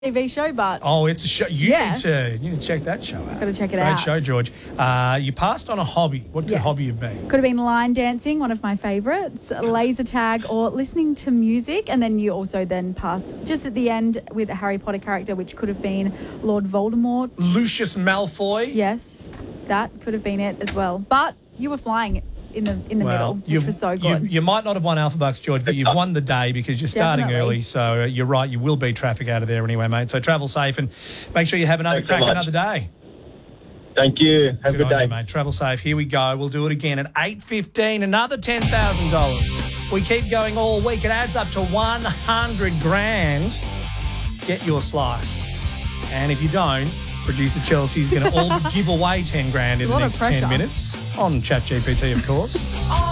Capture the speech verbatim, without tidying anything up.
T V show, but Oh, it's a show. You Yeah. need to you need to check that show out. Gotta check it Great out. show, George. Uh, you passed on a hobby. What could Yes. hobby have been? could have been line dancing, one of my favourites, laser tag, or listening to music. And then you also then passed just at the end with a Harry Potter character, which could have been Lord Voldemort. Lucius Malfoy. Yes, that could have been it as well. But you were flying in the in the Well, middle, which you've- was so You, good. you might not have won Alpha Bucks, George, but you've won the day because you're starting Definitely. early. So uh, you're right. You will beat traffic out of there anyway, mate. So travel safe and make sure you have another Thanks so crack much. another day. Thank you. Have a good on day. you, mate. Travel safe. Here we go. We'll do it again at eight fifteen. Another ten thousand dollars. We keep going all week. It adds up to one hundred grand. Get your slice. And if you don't, producer Chelsea's going to all give away ten grand in It's a the lot of next ten pressure. minutes on ChatGPT, of course.